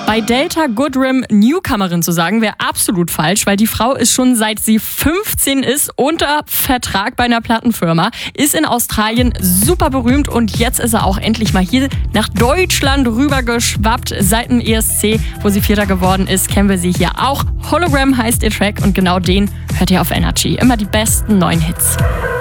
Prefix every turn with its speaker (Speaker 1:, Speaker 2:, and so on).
Speaker 1: Bei Delta Goodrem Newcomerin zu sagen, wäre absolut falsch, weil die Frau ist schon seit sie 15 ist unter Vertrag bei einer Plattenfirma, ist in Australien super berühmt und jetzt ist er auch endlich mal hier nach Deutschland rübergeschwappt. Seit dem ESC, wo sie Vierter geworden ist, kennen wir sie hier auch. Hologram heißt ihr Track und genau den hört ihr auf Energy. Immer die besten neuen Hits.